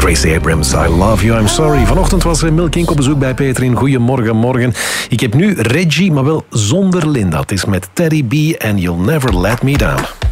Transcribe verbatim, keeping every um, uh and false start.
Grace Abrams, I love you, I'm sorry. Vanochtend was Mil Kink op bezoek bij Peter in Goedemorgen, morgen. Ik heb nu Reggie, maar wel zonder Linda. Het is met Teddy B en You'll Never Let Me Down.